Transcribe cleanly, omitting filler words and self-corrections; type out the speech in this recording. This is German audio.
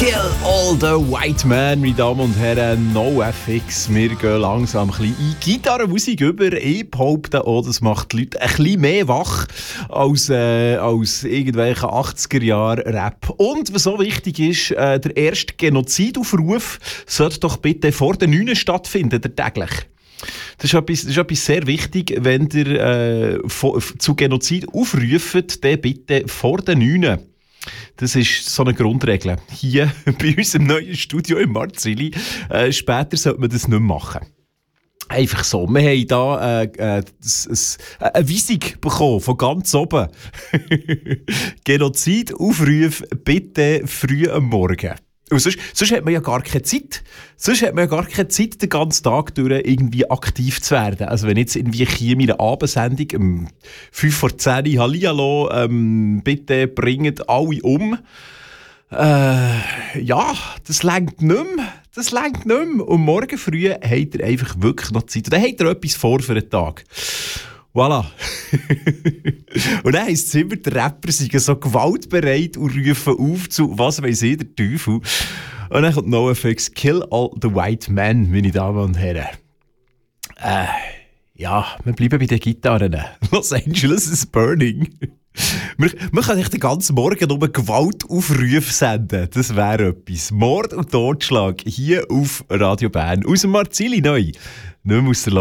Kill all the white men, meine Damen und Herren, NoFX. Wir gehen langsam ein bisschen in Gitarrenmusik über. Ich behaupte auch, das macht die Leute ein bisschen mehr wach als irgendwelche 80er-Jahre-Rap. Und was so wichtig ist, der erste Genozidaufruf sollte doch bitte vor den 9 stattfinden, der täglich. Das ist etwas sehr wichtig, wenn ihr zu Genozid aufruft, dann bitte vor den 9. Das ist so eine Grundregel. Hier bei uns im neuen Studio in Marzili. Später sollte man das nicht mehr machen. Einfach so. Wir haben hier eine Weisung bekommen, von ganz oben. Genozidaufruf bitte früh am Morgen. Und sonst hat man ja gar keine Zeit. Sonst hat man ja gar keine Zeit, den ganzen Tag durch irgendwie aktiv zu werden. Also wenn jetzt irgendwie hier meine Abendsendung um 5 vor 10 Hallihallo, bitte bringt alle um. Ja, das reicht nicht mehr. Das reicht nicht mehr. Und morgen früh habt ihr einfach wirklich noch Zeit. Und dann habt ihr etwas vor für den Tag. Voilà. Und dann heisst es immer, die Rapper seien so gewaltbereit und rufen auf zu, was weiss ich, der Teufel. Und dann kommt NoFX, Kill all the white men, meine Damen und Herren. Ja, wir bleiben bei den Gitarren. Los Angeles is burning. Man kann nicht den ganzen Morgen nur Gewaltaufrufe senden. Das wäre etwas. Mord und Totschlag hier auf Radio Bern. Aus dem Marzili neu. Nicht mehr aus der